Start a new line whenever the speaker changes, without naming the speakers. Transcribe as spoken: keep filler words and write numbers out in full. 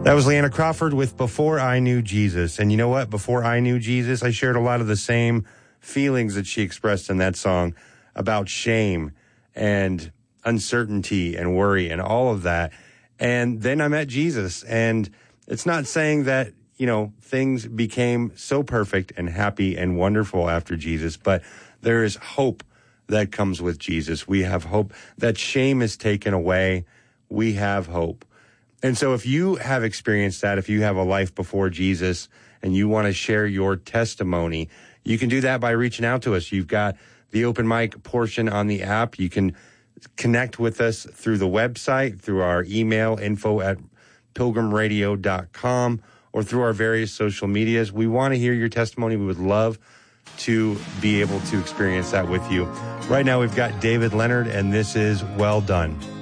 That was Leanna Crawford with Before I Knew Jesus. And you know what? Before I knew Jesus, I shared a lot of the same feelings that she expressed in that song about shame and uncertainty and worry and all of that. And then I met Jesus. And it's not saying that, you know, things became so perfect and happy and wonderful after Jesus, but there is hope that comes with Jesus. We have hope that shame is taken away. We have hope. And so if you have experienced that, if you have a life before Jesus and you want to share your testimony, you can do that by reaching out to us. You've got the open mic portion on the app. You can connect with us through the website, through our email, info at pilgrim radio dot com, or through our various social medias. We want to hear your testimony. We would love to be able to experience that with you. Right now, we've got David Leonard, and this is Well Done.